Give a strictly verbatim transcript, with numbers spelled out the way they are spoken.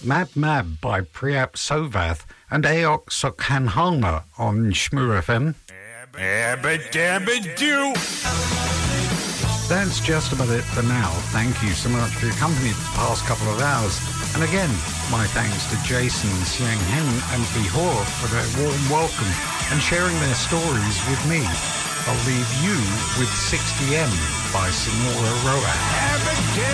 Mad Mad by Priyap Sovath and Aok Sokhanhalma on Shmoo F M. Abba-dabba-doo! That's just about it for now. Thank you so much for your company the past couple of hours. And again, my thanks to Jason, Siang Hen and Bihor for their warm welcome and sharing their stories with me. I'll leave you with sixty M by Sonora Roa.